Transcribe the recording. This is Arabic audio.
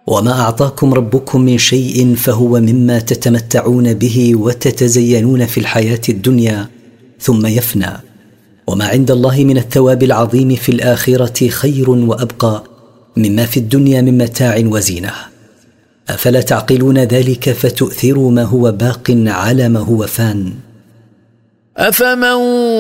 وما أعطاكم ربكم من شيء فهو مما تتمتعون به وتتزينون في الحياة الدنيا ثم يفنى، وما عند الله من الثواب العظيم في الآخرة خير وأبقى مما في الدنيا من متاع وزينة. أفلا تعقلون ذلك فتؤثروا ما هو باق على ما هو فان؟ أفمن